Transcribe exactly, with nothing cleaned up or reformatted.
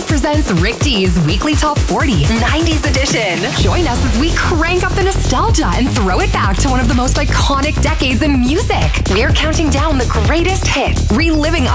Live presents Rick D's Weekly Top forty nineties Edition. Join us as we crank up the nostalgia and throw it back to one of the most iconic decades in music. We're counting down the greatest hits, reliving